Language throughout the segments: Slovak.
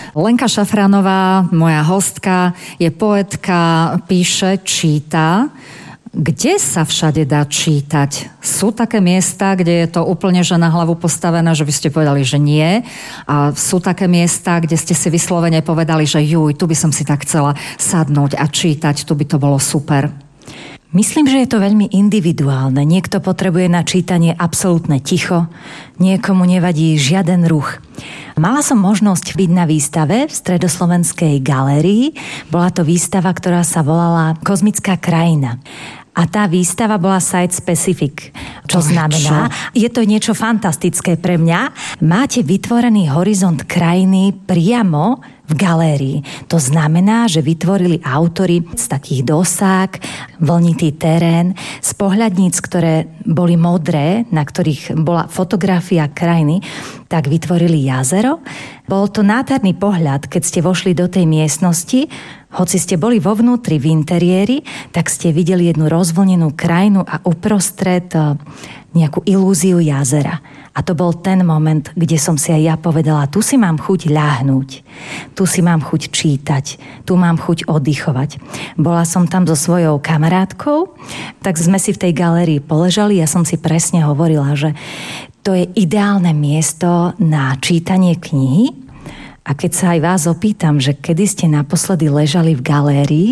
Lenka Šafranová, moja hostka, je poetka, píše, číta. Kde sa všade dá čítať? Sú také miesta, kde je to úplne že na hlavu postavené, že by ste povedali, že nie. A sú také miesta, kde ste si vyslovene povedali, že juj, tu by som si tak chcela sadnúť a čítať, tu by to bolo super. Myslím, že je to veľmi individuálne. Niekto potrebuje na čítanie absolútne ticho, niekomu nevadí žiaden ruch. Mala som možnosť byť na výstave v Stredoslovenskej galérii. Bola to výstava, ktorá sa volala Kozmická krajina. A tá výstava bola site specific, čo znamená, je to niečo fantastické pre mňa. Máte vytvorený horizont krajiny priamo v galérii. To znamená, že vytvorili autori z takých dosák, vlnitý terén, z pohľadníc, ktoré boli modré, na ktorých bola fotografia krajiny, tak vytvorili jazero. Bol to nádherný pohľad, keď ste vošli do tej miestnosti, hoci ste boli vo vnútri v interiéri, tak ste videli jednu rozvlnenú krajinu a uprostred nejakú ilúziu jazera. A to bol ten moment, kde som si aj ja povedala, tu si mám chuť ľahnúť, tu si mám chuť čítať, tu mám chuť oddychovať. Bola som tam so svojou kamarátkou, tak sme si v tej galérii poležali, ja som si presne hovorila, že to je ideálne miesto na čítanie knihy. A keď sa aj vás opýtam, že kedy ste naposledy ležali v galérii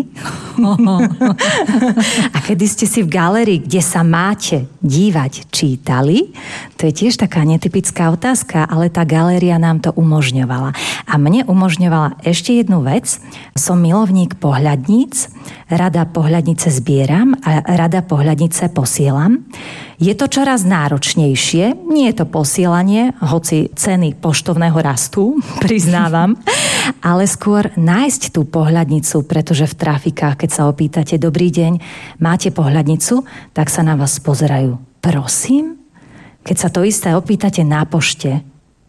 a kedy ste si v galérii, kde sa máte dívať, čítali, to je tiež taká netypická otázka, ale tá galéria nám to umožňovala. A mne umožňovala ešte jednu vec. Som milovník pohľadníc, rada pohľadnice zbieram a rada pohľadnice posielam. Je to čoraz náročnejšie, nie je to posielanie, hoci ceny poštovného rastú, priznávam, ale skôr nájsť tú pohľadnicu, pretože v trafikách, keď sa opýtate, dobrý deň, máte pohľadnicu, tak sa na vás pozerajú. Prosím? Keď sa to isté opýtate na pošte,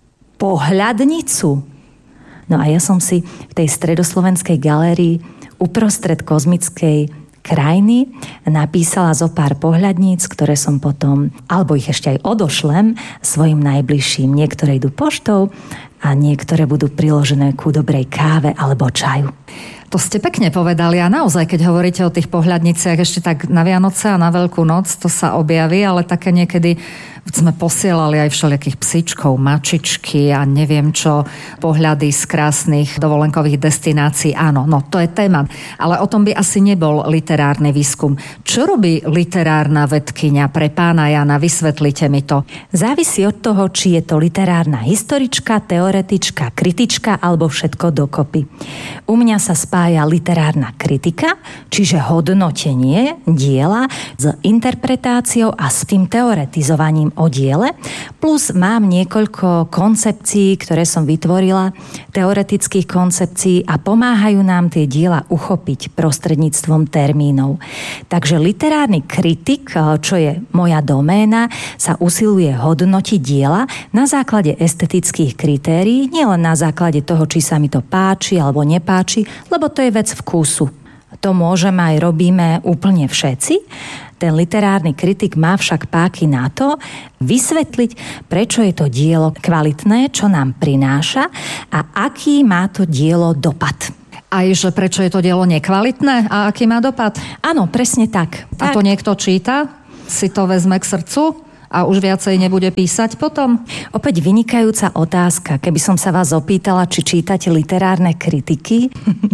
pohľadnicu? No a ja som si v tej Stredoslovenskej galérii uprostred kozmickej krajiny napísala zo pár pohľadníc, ktoré som potom, alebo ich ešte aj odošlem svojim najbližším. Niektoré idú poštou a niektoré budú priložené ku dobrej káve alebo čaju. To ste pekne povedali a naozaj, keď hovoríte o tých pohľadniciach ešte tak na Vianoce a na Veľkú noc, to sa objaví, ale také niekedy sme posielali aj všelijakých psíčkov, mačičky a neviem čo, pohľady z krásnych dovolenkových destinácií. Áno, no to je téma. Ale o tom by asi nebol literárny výskum. Čo robí literárna vedkyňa pre pána Jana? Vysvetlite mi to. Závisí od toho, či je to literárna historička, teoretička, kritička alebo všetko dokopy. U mňa sa spája literárna kritika, čiže hodnotenie diela s interpretáciou a s tým teoretizovaním o diele, plus mám niekoľko koncepcií, ktoré som vytvorila, teoretických koncepcií a pomáhajú nám tie diela uchopiť prostredníctvom termínov. Takže literárny kritik, čo je moja doména, sa usiluje hodnotiť diela na základe estetických kritérií, nielen na základe toho, či sa mi to páči alebo nepáči, lebo to je vec vkusu. To môžeme aj robíme úplne všetci. Ten literárny kritik má však páky na to vysvetliť, prečo je to dielo kvalitné, čo nám prináša a aký má to dielo dopad. Aj že prečo je to dielo nekvalitné a aký má dopad? Áno, presne tak. A to niekto číta? Si to vezme k srdcu? A už viacej nebude písať potom? Opäť vynikajúca otázka. Keby som sa vás opýtala, či čítate literárne kritiky.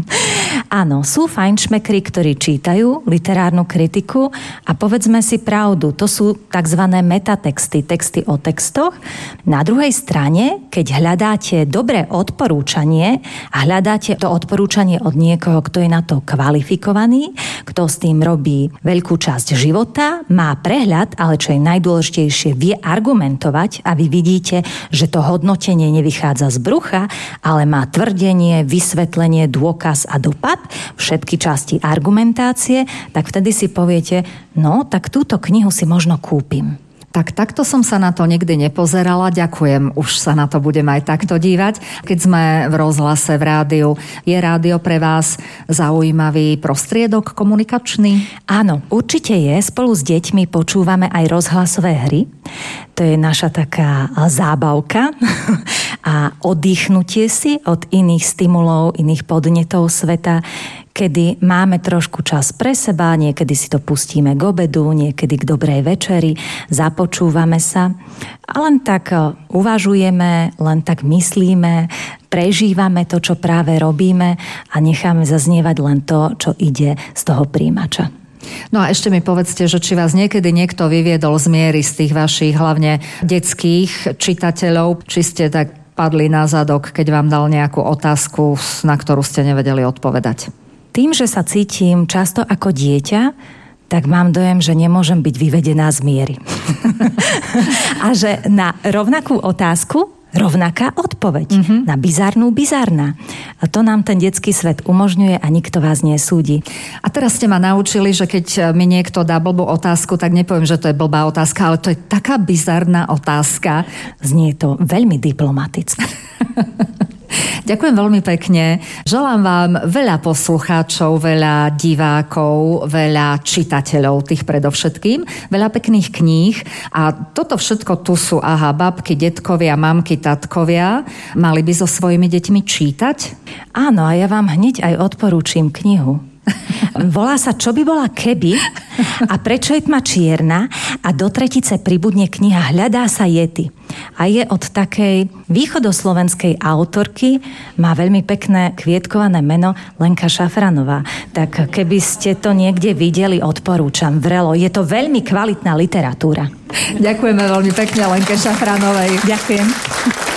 Áno, sú fajnšmekri, ktorí čítajú literárnu kritiku a povedzme si pravdu, to sú tzv. Metatexty, texty o textoch. Na druhej strane, keď hľadáte dobré odporúčanie a hľadáte to odporúčanie od niekoho, kto je na to kvalifikovaný, kto s tým robí veľkú časť života, má prehľad, ale čo je najdôležitejšie, vie argumentovať a vy vidíte, že to hodnotenie nevychádza z brucha, ale má tvrdenie, vysvetlenie, dôkaz a dopad, všetky časti argumentácie, tak vtedy si poviete, no tak túto knihu si možno kúpim. Tak takto som sa na to nikdy nepozerala. Ďakujem, už sa na to budem aj takto dívať. Keď sme v rozhlase, v rádiu, je rádio pre vás zaujímavý prostriedok komunikačný? Áno, určite je. Spolu s deťmi počúvame aj rozhlasové hry. To je naša taká zábavka a oddychnutie si od iných stimulov, iných podnetov sveta, kedy máme trošku čas pre seba, niekedy si to pustíme k obedu, niekedy k dobrej večeri, započúvame sa a len tak uvažujeme, len tak myslíme, prežívame to, čo práve robíme a necháme zaznievať len to, čo ide z toho príjimača. No a ešte mi povedzte, že či vás niekedy niekto vyviedol z miery z tých vašich hlavne detských čitateľov, či ste tak padli na zadok, keď vám dal nejakú otázku, na ktorú ste nevedeli odpovedať. Tým, že sa cítim často ako dieťa, tak mám dojem, že nemôžem byť vyvedená z miery. A že na rovnakú otázku rovnaká odpoveď. Na bizarnú bizarná. A to nám ten detský svet umožňuje a nikto vás nesúdi. A teraz ste ma naučili, že keď mi niekto dá blbú otázku, tak nepoviem, že to je blbá otázka, ale to je taká bizarná otázka. Znie to veľmi diplomaticky. Ďakujem veľmi pekne. Želám vám veľa poslucháčov, veľa divákov, veľa čitateľov, tých predovšetkým, veľa pekných kníh. A toto všetko tu sú, babky, detkovia, mamky, tatkovia. Mali by so svojimi deťmi čítať? Áno, a ja vám hneď aj odporúčim knihu. Volá sa Čo by bola keby a prečo je tma čierna a do tretice pribudne kniha Hľadá sa Yeti. A je od takej východoslovenskej autorky, má veľmi pekné kvietkované meno Lenka Šafranová. Tak keby ste to niekde videli, odporúčam vrelo. Je to veľmi kvalitná literatúra. Ďakujeme veľmi pekne Lenke Šafranovej. Ďakujem.